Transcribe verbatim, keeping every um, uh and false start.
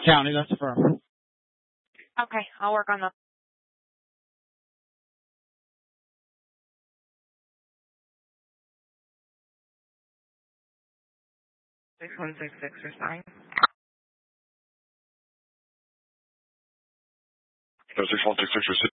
County, that's firm. Okay, I'll work on that. six one six six or sign. six one six six or six.